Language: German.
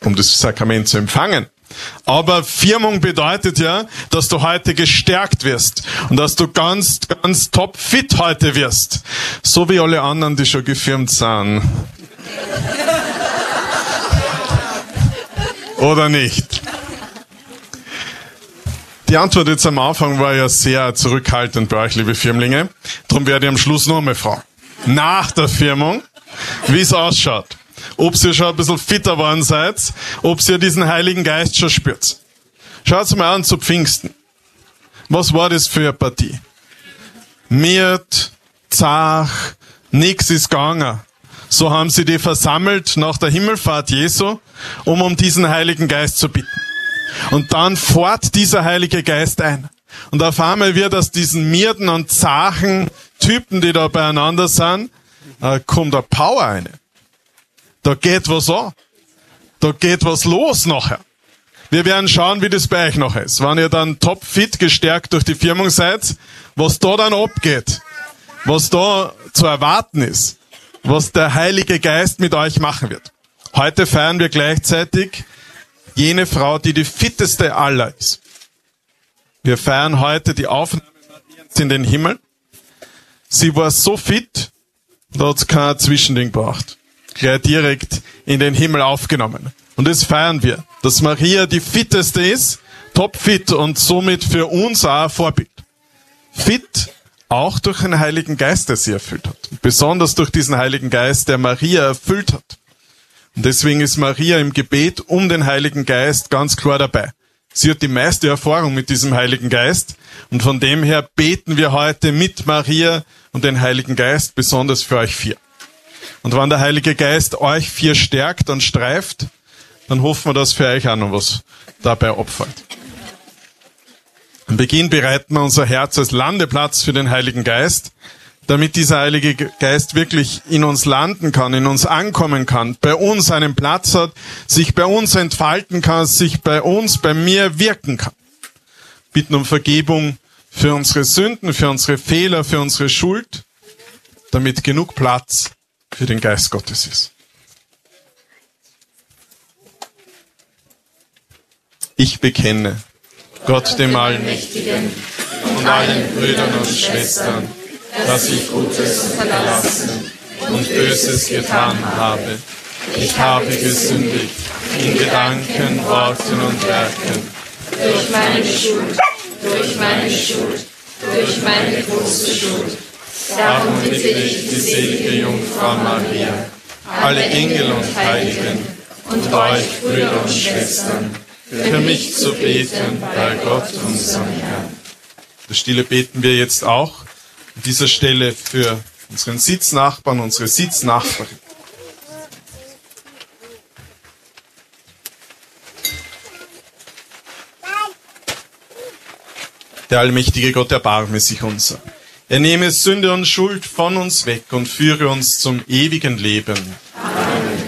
um das Sakrament zu empfangen. Aber Firmung bedeutet ja, dass du heute gestärkt wirst und dass du ganz, ganz top fit heute wirst. So wie alle anderen, die schon gefirmt sind. Oder nicht? Die Antwort jetzt am Anfang war ja sehr zurückhaltend bei euch, liebe Firmlinge. Darum werde ich am Schluss noch einmal fragen. Nach der Firmung, wie es ausschaut. Ob ihr schon ein bisschen fitter geworden seid, ob ihr diesen Heiligen Geist schon spürt. Schaut's mal an zu Pfingsten. Was war das für eine Partie? Miert, Zach, nix ist gegangen. So haben sie die versammelt nach der Himmelfahrt Jesu, um diesen Heiligen Geist zu bitten. Und dann fährt dieser Heilige Geist ein. Und auf einmal wird aus diesen Mirten und zachen Typen, die da beieinander sind, kommt eine Power rein. Da geht was an. Da geht was los nachher. Wir werden schauen, wie das bei euch noch ist. Wenn ihr dann topfit gestärkt durch die Firmung seid, was da dann abgeht, was da zu erwarten ist, was der Heilige Geist mit euch machen wird. Heute feiern wir gleichzeitig jene Frau, die die fitteste aller ist. Wir feiern heute die Aufnahme Mariens in den Himmel. Sie war so fit, da hat es kein Zwischending gebraucht. Gleich direkt in den Himmel aufgenommen. Und das feiern wir, dass Maria die fitteste ist, topfit und somit für uns auch ein Vorbild. Fit auch durch den Heiligen Geist, der sie erfüllt hat. Besonders durch diesen Heiligen Geist, der Maria erfüllt hat. Und deswegen ist Maria im Gebet um den Heiligen Geist ganz klar dabei. Sie hat die meiste Erfahrung mit diesem Heiligen Geist. Und von dem her beten wir heute mit Maria und den Heiligen Geist, besonders für euch 4. Und wenn der Heilige Geist euch 4 stärkt und streift, dann hoffen wir, dass für euch auch noch was dabei abfällt. Am Beginn bereiten wir unser Herz als Landeplatz für den Heiligen Geist, damit dieser Heilige Geist wirklich in uns landen kann, in uns ankommen kann, bei uns einen Platz hat, sich bei uns entfalten kann, sich bei uns, bei mir wirken kann. Bitten um Vergebung für unsere Sünden, für unsere Fehler, für unsere Schuld, damit genug Platz für den Geist Gottes ist. Ich bekenne Gott dem Allmächtigen und allen Brüdern und Schwestern, dass ich Gutes verlassen und Böses getan habe. Ich habe gesündigt in Gedanken, Worten und Werken. Durch meine Schuld, durch meine große Schuld. Darum bitte ich die selige Jungfrau Maria, alle Engel und Heiligen und euch, Brüder und Schwestern, für mich zu beten bei Gott, unserem Herrn. Das Stille beten wir jetzt auch an dieser Stelle für unseren Sitznachbarn, unsere Sitznachbarin. Der allmächtige Gott erbarme sich unser. Er nehme Sünde und Schuld von uns weg und führe uns zum ewigen Leben.